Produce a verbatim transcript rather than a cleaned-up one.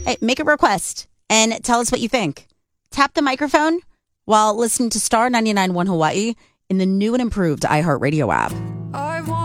Hey, make a request and tell us what you think. Tap the microphone while listening to Star ninety-nine point one Hawaii in the new and improved iHeartRadio app. I